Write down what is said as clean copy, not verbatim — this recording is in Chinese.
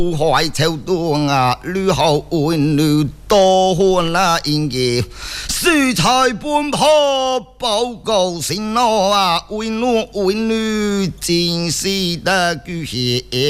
怀秋冬啊，女后温女多欢啊，应该素材奔波报告新郎啊，为女真是的巨蟹。